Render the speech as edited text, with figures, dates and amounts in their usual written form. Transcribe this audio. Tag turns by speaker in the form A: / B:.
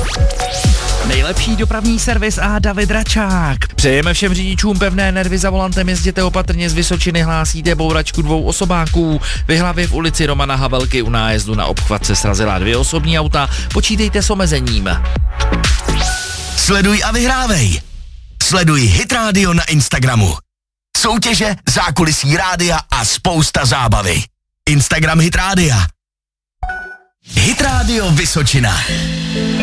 A: Nejlepší dopravní servis a David Račák. Přejeme všem řidičům pevné nervy za volantem, jezděte opatrně, z Vysočiny hlásíte bouračku 2 osobáků. V Jihlavě v ulici Romana Havelky u nájezdu na obchvat se srazila 2 osobní auta, počítejte s omezením.
B: Sleduj a vyhrávej. Sleduj Hit Radio na Instagramu. Soutěže, zákulisí rádia a spousta zábavy. Instagram Hit Rádia. Hit Radio Vysočina.